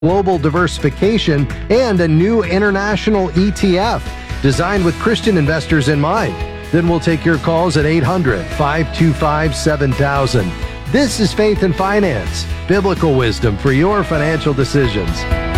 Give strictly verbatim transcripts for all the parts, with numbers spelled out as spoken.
global diversification, and a new international E T F designed with Christian investors in mind. Then we'll take your calls at eight hundred, five two five, seven thousand. This is Faith and Finance, biblical wisdom for your financial decisions.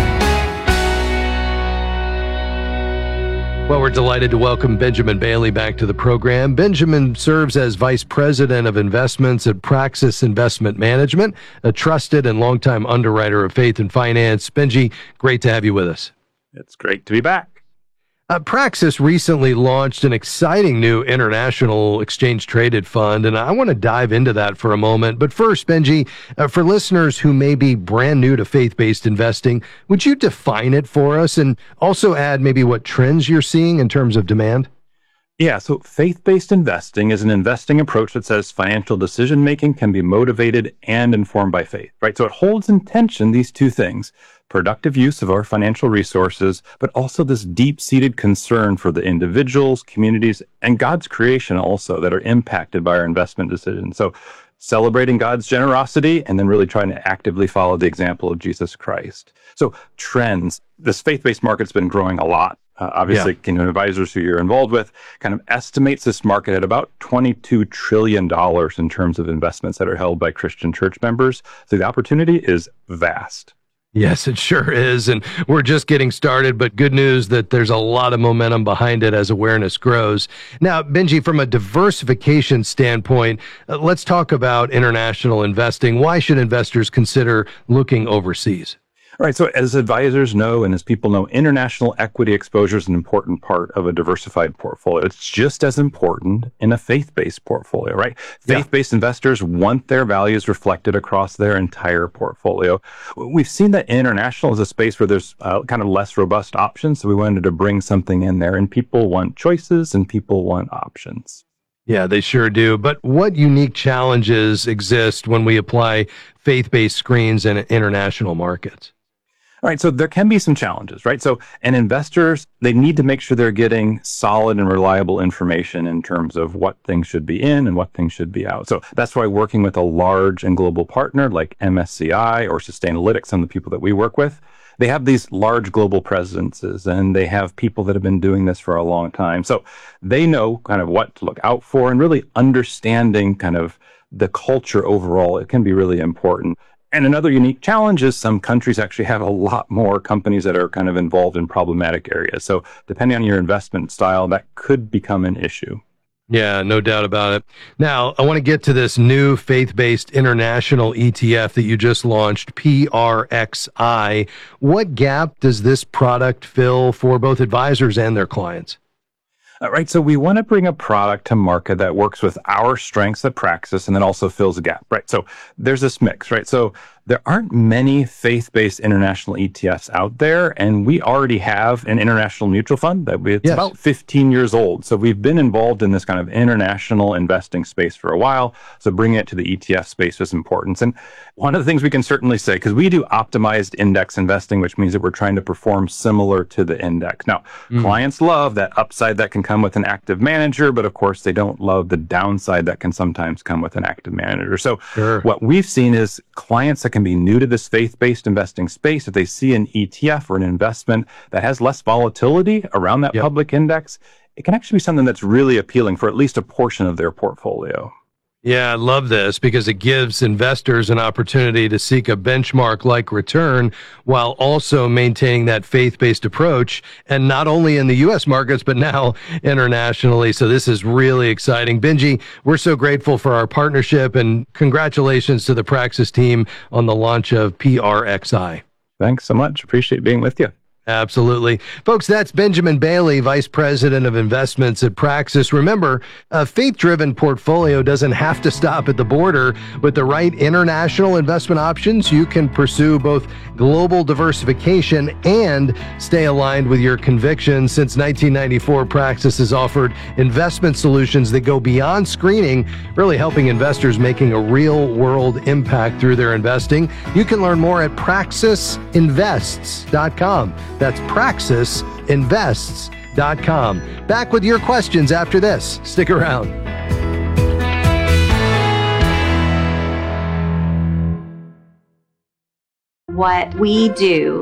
Well, we're delighted to welcome Benjamin Bailey back to the program. Benjamin serves as Vice President of Investments at Praxis Investment Management, a trusted and longtime underwriter of Faith and Finance. Benji, great to have you with us. It's great to be back. Uh, Praxis recently launched an exciting new international exchange-traded fund, and I want to dive into that for a moment. But first, Benji, uh, for listeners who may be brand new to faith-based investing, would you define it for us and also add maybe what trends you're seeing in terms of demand? Yeah, so faith-based investing is an investing approach that says financial decision-making can be motivated and informed by faith, right? So it holds in tension these two things: productive use of our financial resources, but also this deep-seated concern for the individuals, communities, and God's creation also that are impacted by our investment decisions. So celebrating God's generosity and then really trying to actively follow the example of Jesus Christ. So trends, this faith-based market's been growing a lot. Uh, obviously, yeah. Kingdom Advisors, who you're involved with, kind of estimates this market at about twenty-two trillion dollars in terms of investments that are held by Christian church members. So the opportunity is vast. Yes, it sure is. And we're just getting started, but good news that there's a lot of momentum behind it as awareness grows. Now, Benji, from a diversification standpoint, uh, let's talk about international investing. Why should investors consider looking overseas? All right. So as advisors know, and as people know, international equity exposure is an important part of a diversified portfolio. It's just as important in a faith-based portfolio, right? Faith-based yeah. investors want their values reflected across their entire portfolio. We've seen that international is a space where there's uh, kind of less robust options. So we wanted to bring something in there, and people want choices and people want options. Yeah, they sure do. But what unique challenges exist when we apply faith-based screens in international markets? All right, so there can be some challenges, right? So, and investors, they need to make sure they're getting solid and reliable information in terms of what things should be in and what things should be out. So that's why working with a large and global partner like M S C I or Sustainalytics, some of the people that we work with, they have these large global presences and they have people that have been doing this for a long time. So they know kind of what to look out for, and really understanding kind of the culture overall. It can be really important. And another unique challenge is some countries actually have a lot more companies that are kind of involved in problematic areas. So depending on your investment style, that could become an issue. Yeah, no doubt about it. Now, I want to get to this new faith-based international E T F that you just launched, P R X I. What gap does this product fill for both advisors and their clients? Uh, right. So we want to bring a product to market that works with our strengths at Praxis and then also fills a gap, right? So there's this mix, right? So there aren't many faith-based international E T Fs out there, and we already have an international mutual fund that we, it's yes. about fifteen years old. So we've been involved in this kind of international investing space for a while. So bringing it to the E T F space is important. And one of the things we can certainly say, because we do optimized index investing, which means that we're trying to perform similar to the index. Now, mm. clients love that upside that can come with an active manager, but of course they don't love the downside that can sometimes come with an active manager. So sure. what we've seen is clients that can be new to this faith-based investing space, if they see an E T F or an investment that has less volatility around that yep. public index, it can actually be something that's really appealing for at least a portion of their portfolio. Yeah, I love this because it gives investors an opportunity to seek a benchmark-like return while also maintaining that faith-based approach, and not only in the U S markets, but now internationally. So this is really exciting. Benji, we're so grateful for our partnership, and congratulations to the Praxis team on the launch of P R X I. Thanks so much. Appreciate being with you. Absolutely. Folks, that's Benjamin Bailey, Vice President of Investments at Praxis. Remember, a faith-driven portfolio doesn't have to stop at the border. With the right international investment options, you can pursue both global diversification and stay aligned with your convictions. Since nineteen ninety-four, Praxis has offered investment solutions that go beyond screening, really helping investors making a real-world impact through their investing. You can learn more at praxis invests dot com. That's praxis invests dot com. Back with your questions after this. Stick around. what we do